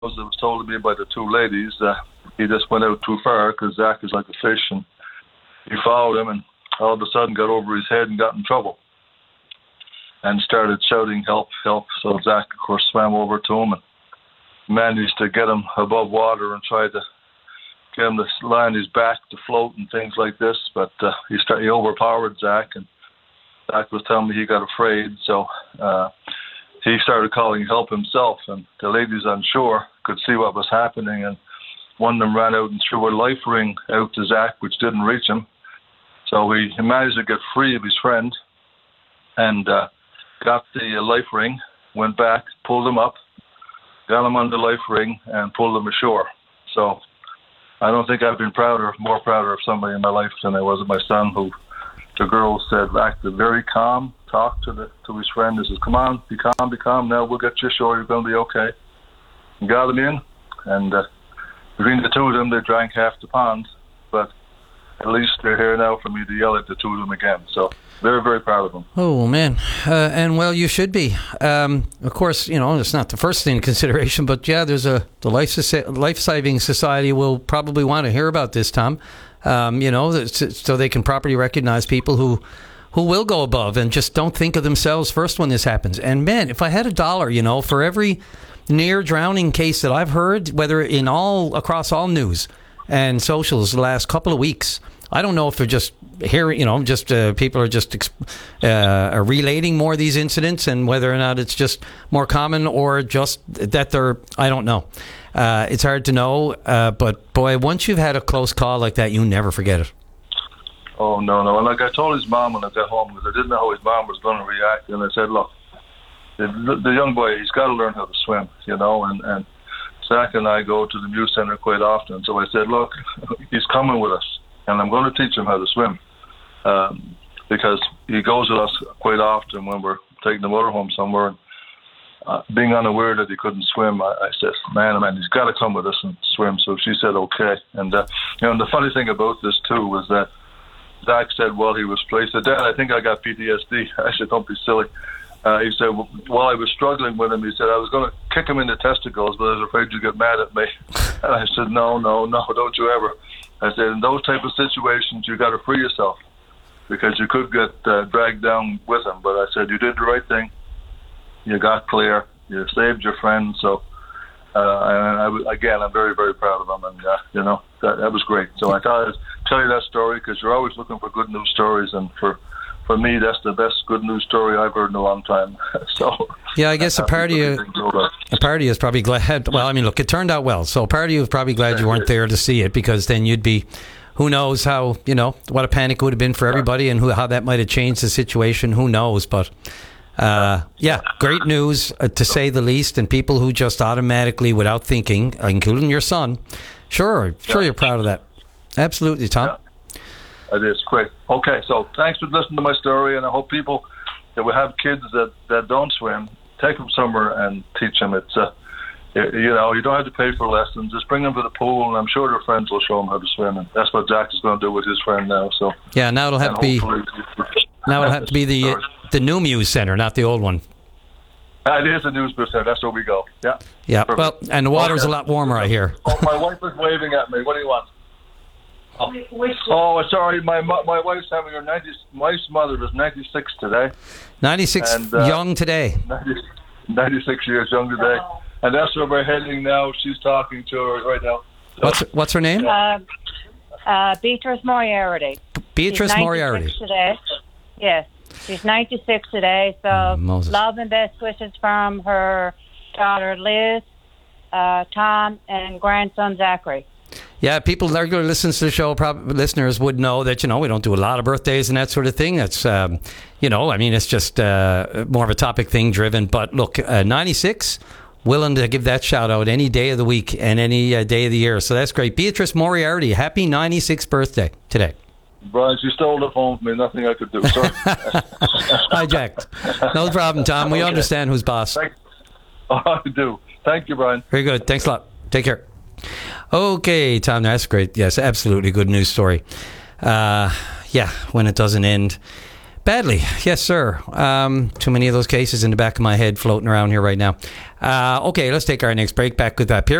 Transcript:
as it was told to me by the two ladies, he just went out too far because Zach is like a fish, and he followed him and all of a sudden got over his head and got in trouble and started shouting, help, help. So Zach, of course, swam over to him and managed to get him above water and tried to get him to lie on his back to float and things like this. But he overpowered Zach, and Zach was telling me he got afraid. So he started calling help himself, and the ladies on shore could see what was happening, and one of them ran out and threw a life ring out to Zach, which didn't reach him. So he managed to get free of his friend and got the life ring, went back, pulled him up, got him on the life ring, and pulled him ashore. So I don't think I've been more prouder of somebody in my life than I was of my son, who the girl said acted very calm, talked to his friend and says, come on, be calm, now we'll get you ashore, you're going to be okay. And got him in, and between the two of them, they drank half the pond, but at least they're here now for me to yell at the two of them again. So very, very proud of them. Oh, man. And, well, you should be. Of course, it's not the first thing in consideration, but, yeah, there's the Life-Saving Society will probably want to hear about this, Tom, so they can properly recognize people who will go above and just don't think of themselves first when this happens. And, man, if I had $1, for every near drowning case that I've heard, whether across all news and socials the last couple of weeks, I don't know if they're just hearing, people are just are relating more of these incidents, and whether or not it's just more common or just that I don't know. It's hard to know, but boy, once you've had a close call like that, you never forget it. Oh, no. And like I told his mom when I got home, because I didn't know how his mom was going to react, and I said, look, the young boy, he's got to learn how to swim, and Zach and I go to the Muse Center quite often. So I said, look, he's coming with us, and I'm going to teach him how to swim, because he goes with us quite often when we're taking the motorhome somewhere. And being unaware that he couldn't swim, I said, man, he's got to come with us and swim. So she said, okay. And the funny thing about this too was that Zach said while he was playing, he said, Dad, I think I got PTSD. I said, don't be silly. He said, while I was struggling with him, he said, I was going to kick him in the testicles, but I was afraid you'd get mad at me. And I said, no, don't you ever. I said, in those type of situations, you got to free yourself, because you could get dragged down with him. But I said, you did the right thing. You got clear. You saved your friend. So, again, I'm very, very proud of him. And, that was great. So I thought I'd tell you that story, because you're always looking for good news stories. And for me, that's the best good news story I've heard in a long time. So yeah, I guess a part of you is probably glad. Well, I mean, look, it turned out well. So a part of you is probably glad you weren't there to see it, because then you'd be, who knows how, what a panic would have been for everybody, and how that might have changed the situation. Who knows? But great news to say the least. And people who just automatically, without thinking, including your son, sure you're proud of that. Absolutely, Tom. Yeah. It is great. Okay, so thanks for listening to my story, and I hope people that will have kids that don't swim, take them somewhere and teach them. It's you don't have to pay for lessons. Just bring them to the pool, and I'm sure their friends will show them how to swim. And that's what Jack is going to do with his friend now. So yeah, now it'll have to be the new Muse Center, not the old one. It is the Muse Center. That's where we go. Yeah. Yeah. Perfect. Well, and the water's a lot warmer, I hear. Oh, my wife is waving at me. What do you want? Oh, sorry. My wife's having her 90. My mother was 96 today. 96 and, young today. 96 years young today, and that's where we're heading now. She's talking to her right now. So, what's her name? Beatrice Moriarty. Beatrice Moriarty. Today. Yes, she's 96 today. So love and best wishes from her daughter Liz, Tom, and grandson Zachary. Yeah, people regular listeners to the show, listeners would know that, we don't do a lot of birthdays and that sort of thing. That's, it's just more of a topic thing driven. But look, 96, willing to give that shout out any day of the week and any day of the year. So that's great. Beatrice Moriarty, happy 96th birthday today. Brian, she stole the phone from me. Nothing I could do. Sorry. Hijacked. No problem, Tom. We understand who's boss. I do. Thank you, Brian. Very good. Thanks a lot. Take care. Okay, Tom, that's great. Yes, absolutely good news story. When it doesn't end Badly, yes, sir. Too many of those cases in the back of my head floating around here right now. Okay, let's take our next break. Back with Pierre.